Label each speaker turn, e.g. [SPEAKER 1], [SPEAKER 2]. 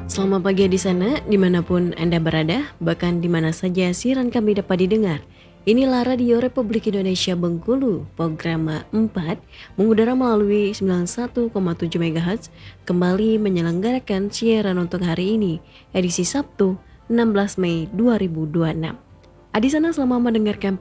[SPEAKER 1] Selamat pagi di sana, dimanapun Anda berada, bahkan di mana saja siaran kami dapat didengar. Inilah Radio Republik Indonesia Bengkulu, program 4, mengudara melalui 91,7 MHz, kembali menyelenggarakan siaran untuk hari ini, edisi Sabtu, 16 Mei 2026. Di sana selama mendengarkan